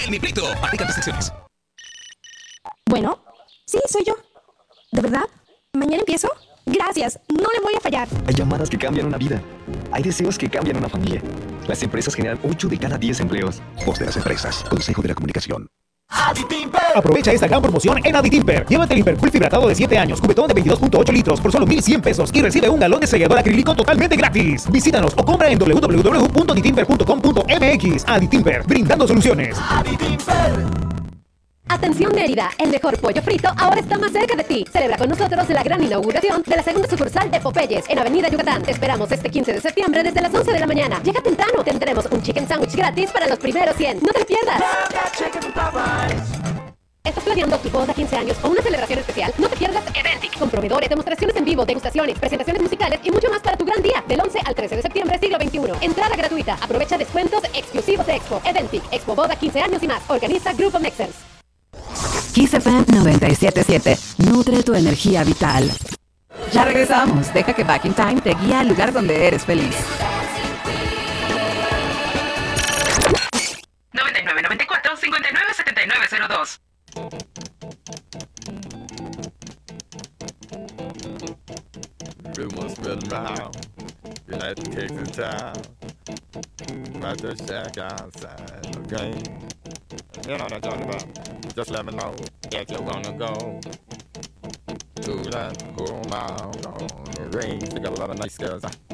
En Mi Plito, aplica restricciones. Bueno, sí, soy yo. ¿De verdad? ¿Mañana empiezo? Gracias, no le voy a fallar. Hay llamadas que cambian una vida. Hay deseos que cambian una familia. Las empresas generan 8 de cada 10 empleos. Voz de las empresas. Consejo de la Comunicación. Aprovecha esta gran promoción en Aditimper. Llévate el Hipercool fibratado de 7 años, cubetón de 22.8 litros por solo 1,100 pesos y recibe un galón de sellador acrílico totalmente gratis. Visítanos o compra en www.aditimper.com.mx. Aditimper, brindando soluciones. Atención Mérida, el mejor pollo frito ahora está más cerca de ti. Celebra con nosotros la gran inauguración de la segunda sucursal de Popeyes en Avenida Yucatán. Te esperamos este 15 de septiembre desde las 11 de la mañana. Llega temprano, tendremos un chicken sandwich gratis para los primeros 100. No te lo pierdas. ¿Estás planeando tu boda, 15 años o una celebración especial? No te pierdas Eventic, con proveedores, demostraciones en vivo, degustaciones, presentaciones musicales y mucho más para tu gran día, del 11 al 13 de septiembre, siglo XXI. Entrada gratuita, aprovecha descuentos exclusivos de Expo. Eventic, Expo Boda 15 años y más. Organiza Grupo Mexers. Kiss FM 97.7. Nutre tu energía vital. Ya regresamos. Deja que Back in Time te guíe al lugar donde eres feliz. 9994-597902. Rumors spreading around. United Kicks in town. Right the shack outside, okay? You know what I'm talking about. Just let me know if you're gonna go to that whole mile on the range. They got a lot of nice girls.